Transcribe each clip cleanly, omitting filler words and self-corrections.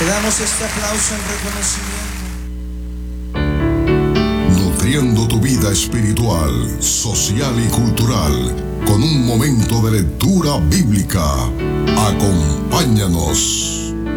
Te damos este aplauso en reconocimiento. Nutriendo tu vida espiritual, social y cultural con un momento de lectura bíblica. Acompáñanos.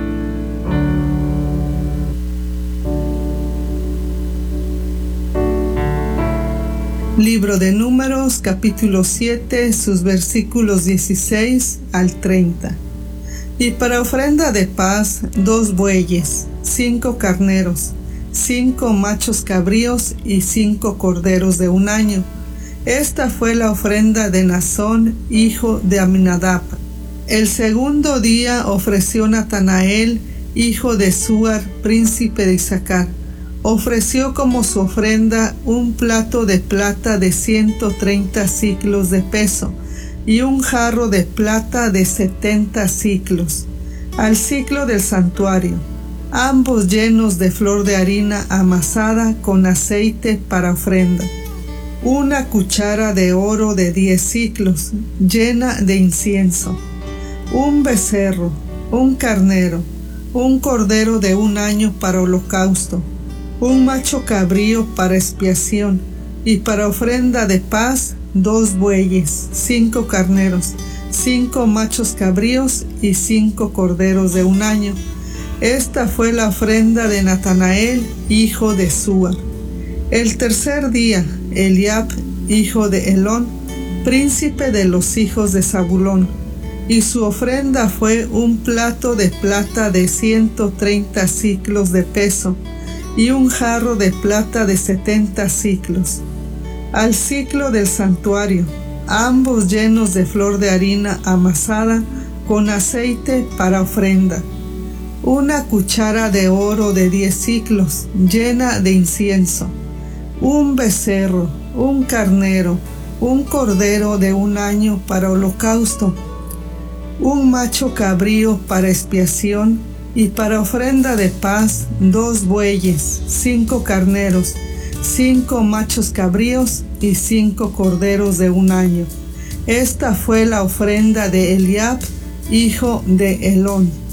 Libro de Números, capítulo 7, sus versículos 16 al 30. Y para ofrenda de paz, 2 bueyes, 5 carneros, 5 machos cabríos y 5 corderos de 1 año. Esta fue la ofrenda de Naasón, hijo de Aminadab. El segundo día ofreció Natanael, hijo de Suar, príncipe de Isaacar. Ofreció como su ofrenda un plato de plata de 130 siclos de peso y un jarro de plata de 70 siclos, al siclo del santuario, ambos llenos de flor de harina amasada con aceite para ofrenda. Una cuchara de oro de 10 siclos, llena de incienso. Un becerro, un carnero, un cordero de 1 año para holocausto, un macho cabrío para expiación, y para ofrenda de paz 2 bueyes, 5 carneros, 5 machos cabríos y 5 corderos de 1 año. Esta fue la ofrenda de Natanael, hijo de Suar. El tercer día, Eliab, hijo de Helón, príncipe de los hijos de Zabulón, y su ofrenda fue un plato de plata de 130 siclos de peso, y un jarro de plata de 70 siclos, al siclo del santuario, ambos llenos de flor de harina amasada con aceite para ofrenda. Una cuchara de oro de 10 siclos, llena de incienso. Un becerro, un carnero, un cordero de 1 año para holocausto, un macho cabrío para expiación, y para ofrenda de paz 2 bueyes, 5 carneros, 5 machos cabríos y 5 corderos de 1 año. Esta fue la ofrenda de Eliab, hijo de Helón.